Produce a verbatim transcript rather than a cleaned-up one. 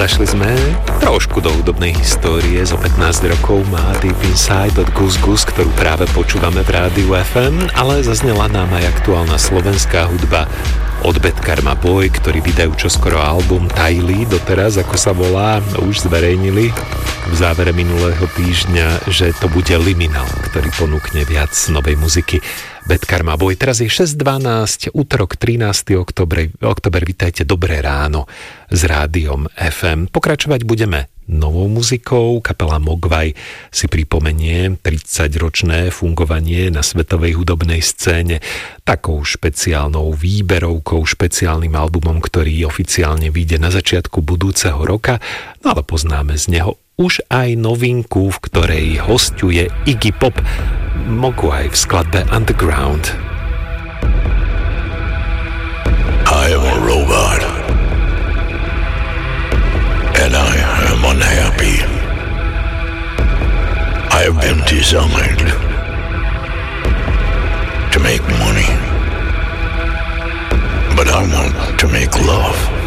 Zašli sme trošku do hudobnej histórie. Zo pätnásť rokov má Deep Inside od Gus Gus, ktorú práve počúvame v rádiu ef em, ale zaznela nám aj aktuálna slovenská hudba od Bad Karma Boy, ktorí vydajú čoskoro album Tajli, doteraz, ako sa volá, už zverejnili v závere minulého týždňa, že to bude Liminal, ktorý ponúkne viac novej muziky. Bad Karma Boy. Teraz je šesť dvanásť, útorok trinásteho október, október, vitajte, dobré ráno s rádiom ef em. Pokračovať budeme novou muzikou. Kapela Mogwai si pripomenie tridsaťročné fungovanie na svetovej hudobnej scéne takou špeciálnou výberovkou, špeciálnym albumom, ktorý oficiálne vyjde na začiatku budúceho roka, no ale poznáme z neho už aj novinku, v ktorej hosťuje Iggy Pop, Mogwai v skladbe Underground. I am a robot and I am unhappy. I have been designed to make money, but I want to make love.